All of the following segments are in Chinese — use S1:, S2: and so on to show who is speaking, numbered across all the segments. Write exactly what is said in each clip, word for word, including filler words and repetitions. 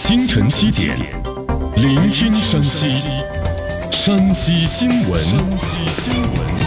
S1: 清晨七点，聆听山西，山西新闻。山西新闻。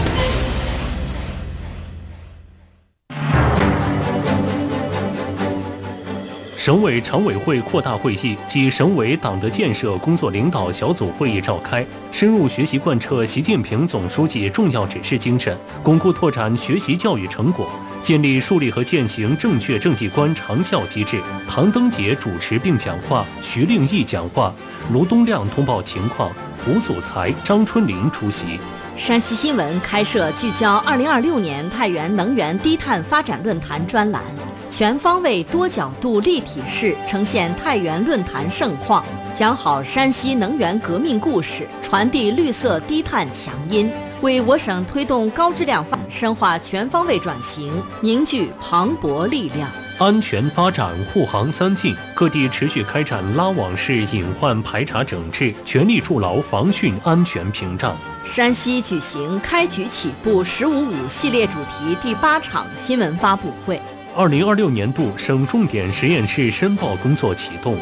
S2: 省委常委会扩大会议及省委党的建设工作领导小组会议召开，深入学习贯彻习近平总书记重要指示精神，巩固拓展学习教育成果，建立树立和践行正确政绩观长效机制。唐登杰主持并讲话，徐令义讲话，卢东亮通报情况，胡祖才、张春林出席。
S3: 山西新闻开设聚焦二零二六年太原能源低碳发展论坛专栏，全方位多角度立体式呈现太原论坛盛况，讲好山西能源革命故事，传递绿色低碳强音，为我省推动高质量发展、深化全方位转型凝聚磅礴力量。
S2: 安全发展护航三进，各地持续开展拉网式隐患排查整治，全力筑牢防汛安全屏障。
S3: 山西举行开局起步十五五系列主题第八场新闻发布会。
S2: 二零二六年度省重点实验室申报工作启动。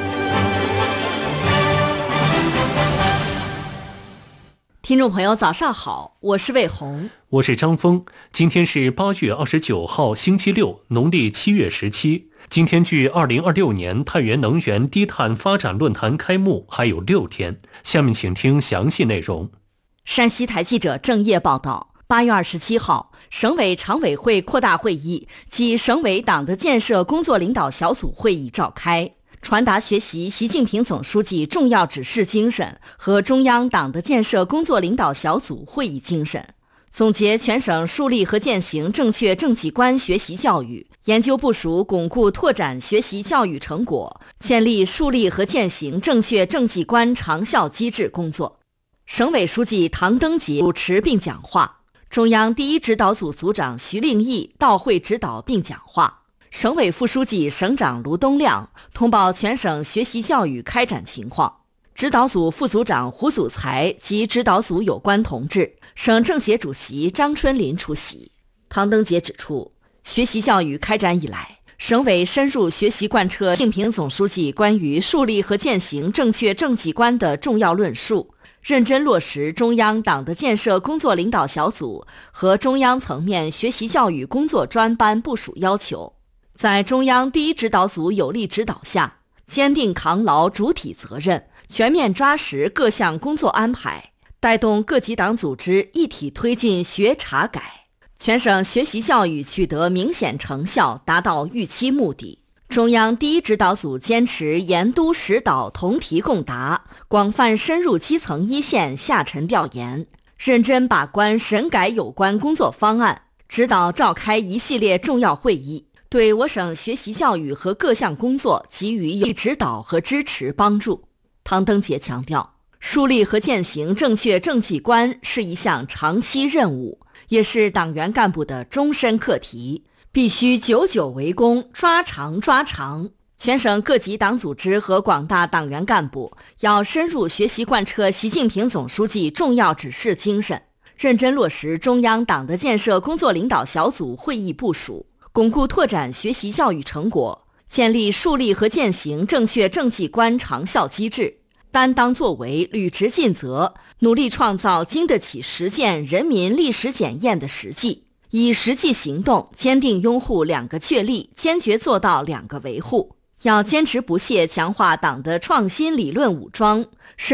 S3: 听众朋友早上好，我是魏红，
S2: 我是张峰。今天是八月二十九号星期六，农历七月十七。今天距二零二六年太原能源低碳发展论坛开幕还有六天，下面请听详细内容。
S3: 山西台记者郑业报道，八月二十七号，省委常委会扩大会议及省委党的建设工作领导小组会议召开，传达学习习近平总书记重要指示精神和中央党的建设工作领导小组会议精神，总结全省树立和践行正确政绩观学习教育，研究部署巩固拓展学习教育成果，建立树立和践行正确政绩观长效机制工作。省委书记唐登杰主持并讲话，中央第一指导组组长徐令义到会指导并讲话。省委副书记、省长卢东亮通报全省学习教育开展情况，指导组副组长胡祖才及指导组有关同志，省政协主席张春林出席。唐登杰指出，学习教育开展以来，省委深入学习贯彻习近平总书记关于树立和践行正确政绩观的重要论述，认真落实中央党的建设工作领导小组和中央层面学习教育工作专班部署要求，在中央第一指导组有力指导下，坚定扛牢主体责任，全面抓实各项工作安排，带动各级党组织一体推进学查改，全省学习教育取得明显成效，达到预期目的。中央第一指导组坚持严督实导同题共答，广泛深入基层一线下沉调研，认真把关审改有关工作方案，指导召开一系列重要会议，对我省学习教育和各项工作给予有力指导和支持帮助。唐登杰强调，树立和践行正确政绩观是一项长期任务，也是党员干部的终身课题，必须久久为功，抓长抓长。全省各级党组织和广大党员干部要深入学习贯彻习近平总书记重要指示精神，认真落实中央党的建设工作领导小组会议部署，巩固拓展学习教育成果，建立树立和践行正确政绩观长效机制，担当作为，履职尽责，努力创造经得起实践人民历史检验的实际，以实际行动坚定拥护两个确立，坚决做到两个维护。要坚持不懈强化党的创新理论武装，